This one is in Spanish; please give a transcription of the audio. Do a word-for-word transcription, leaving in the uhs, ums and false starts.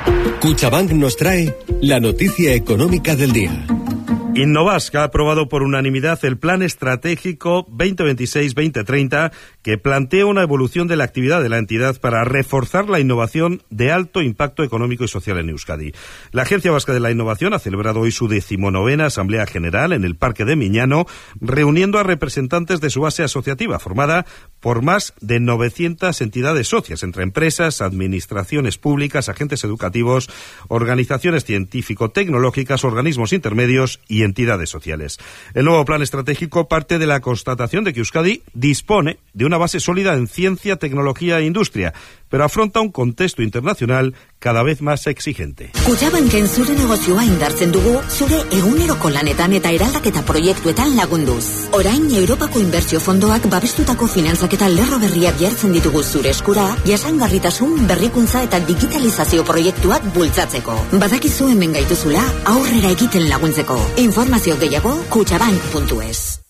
Cuchabank nos trae la noticia económica del día. Innovasc ha aprobado por unanimidad el Plan Estratégico veinte veintiséis veinte treinta que plantea una evolución de la actividad de la entidad para reforzar la innovación de alto impacto económico y social en Euskadi. La Agencia Vasca de la Innovación ha celebrado hoy su decimonovena Asamblea General en el Parque de Miñano, reuniendo a representantes de su base asociativa, formada por más de novecientas entidades socias, entre empresas, administraciones públicas, agentes educativos, organizaciones científico-tecnológicas, organismos intermedios y entidades sociales. El nuevo plan estratégico parte de la constatación de que Euskadi dispone de una base sólida en ciencia, tecnología e industria, pero afronta un contexto internacional cada vez más exigente. Kutxabanken zure negozioa indartzen dugu, zure eguneroko lanetan eta eraldaketa proiektuetan lagunduz. Orain, Europako Inbertsio Fondoak babestutako finantzaketa lerro berriak jartzen ditugu zure eskura, jasangarritasun, berrikuntza eta digitalizazio proiektuak bultzatzeko. Badakizu hemen gaituzula, aurrera egiten laguntzeko. Informazio gehiago, kutxabank puntu es.